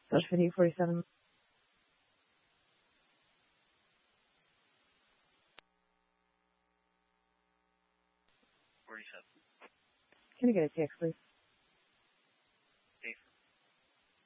Social 5847. 47. Can I get a text, please?